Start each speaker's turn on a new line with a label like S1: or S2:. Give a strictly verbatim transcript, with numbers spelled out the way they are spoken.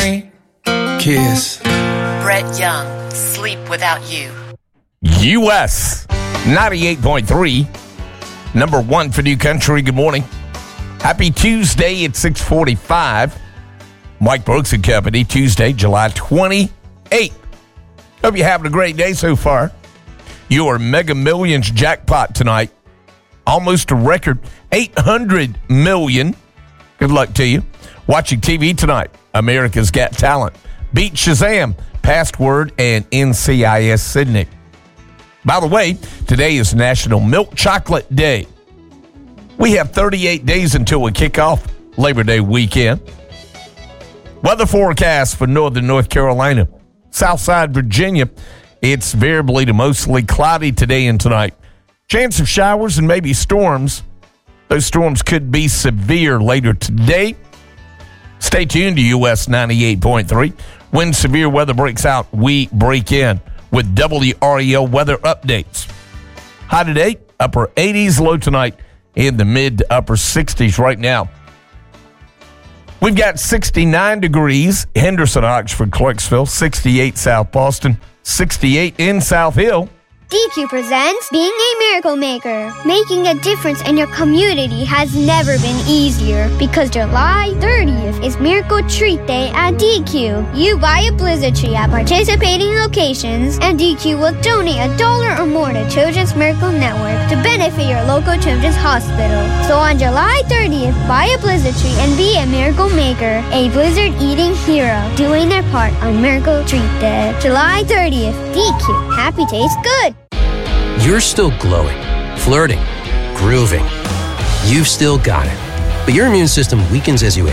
S1: Kiss.
S2: Brett Young, Sleep Without You.
S3: U S ninety-eight point three, number one for New Country. Good morning. Happy Tuesday at six forty-five. Mike Brooks and Company, Tuesday, July twenty-eighth. Hope you're having a great day so far. Your Mega Millions jackpot tonight, almost a record eight hundred million dollars. Good luck to you. Watching T V tonight, America's Got Talent, Beat Shazam, Password, and N C I S Sydney. By the way, today is National Milk Chocolate Day. We have thirty-eight days until we kick off Labor Day weekend. Weather forecast for northern North Carolina, Southside Virginia. It's variably to mostly cloudy today and tonight. Chance of showers and maybe storms. Those storms could be severe later today. Stay tuned to U S ninety-eight point three. When severe weather breaks out, we break in with W R E L weather updates. High today, upper eighties, low tonight in the mid to upper sixties right now. We've got sixty-nine degrees, Henderson, Oxford, Clarksville, sixty-eight South Boston, sixty-eight in South Hill.
S4: D Q presents Being a Miracle Maker. Making a difference in your community has never been easier because July thirtieth is Miracle Treat Day at D Q. You buy a Blizzard tree at participating locations and D Q will donate a dollar or more to Children's Miracle Network to benefit your local children's hospital. So on July thirtieth, buy a Blizzard tree and be a Miracle Maker, a Blizzard eating hero, doing their part on Miracle Treat Day. July thirtieth, D Q. Happy tastes good.
S5: You're still glowing, flirting, grooving. You've still got it. But your immune system weakens as you age.